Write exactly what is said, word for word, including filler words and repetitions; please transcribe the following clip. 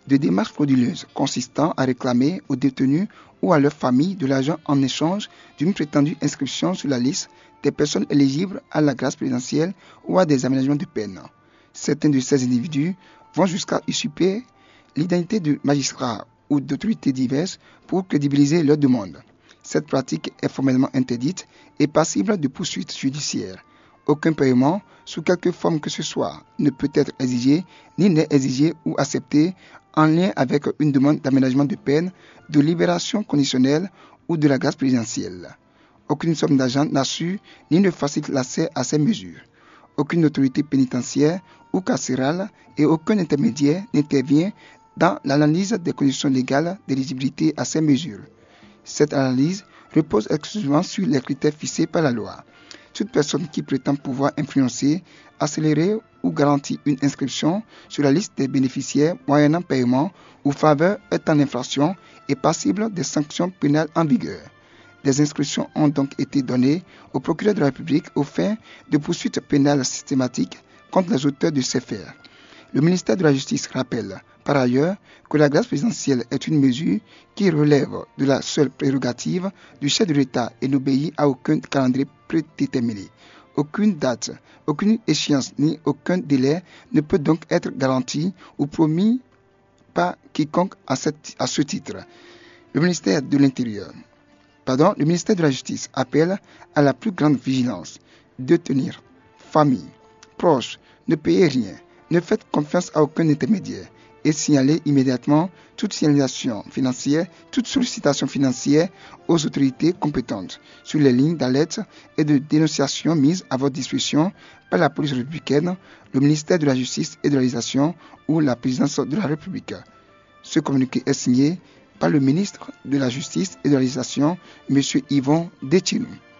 de démarches frauduleuses consistant à réclamer aux détenus ou à leurs familles de l'argent en échange d'une prétendue inscription sur la liste des personnes éligibles à la grâce présidentielle ou à des aménagements de peine. Certains de ces individus vont jusqu'à usurper l'identité de magistrats ou d'autorités diverses pour crédibiliser leurs demandes. Cette pratique est formellement interdite et passible de poursuites judiciaires. Aucun paiement, sous quelque forme que ce soit, ne peut être exigé ni n'est exigé ou accepté en lien avec une demande d'aménagement de peine, de libération conditionnelle ou de la grâce présidentielle. Aucune somme d'argent n'assure ni ne facilite l'accès à ces mesures. Aucune autorité pénitentiaire ou carcérale et aucun intermédiaire n'intervient dans l'analyse des conditions légales d'éligibilité à ces mesures. Cette analyse repose exclusivement sur les critères fixés par la loi. Toute personne qui prétend pouvoir influencer, accélérer ou garantir une inscription sur la liste des bénéficiaires moyennant paiement ou faveur est en infraction et passible des sanctions pénales en vigueur. Des instructions ont donc été données au procureur de la République aux fins de poursuites pénales systématiques contre les auteurs de ces faits. Le ministère de la Justice rappelle par ailleurs que la grâce présidentielle est une mesure qui relève de la seule prérogative du chef de l'État et n'obéit à aucun calendrier prédéterminé. Aucune date, aucune échéance ni aucun délai ne peut donc être garanti ou promis par quiconque à, cette, à ce titre. Le ministère de l'Intérieur, pardon, le ministère de la Justice appelle à la plus grande vigilance. Détenir, famille, proches, ne payez rien, ne faites confiance à aucun intermédiaire et signalez immédiatement toute signalisation financière, toute sollicitation financière aux autorités compétentes sur les lignes d'alerte et de dénonciation mises à votre disposition par la police républicaine, le ministère de la Justice et de la Législation ou la présidence de la République. Ce communiqué est signé par le ministre de la Justice et de la Législation, M. Yvon Détinou.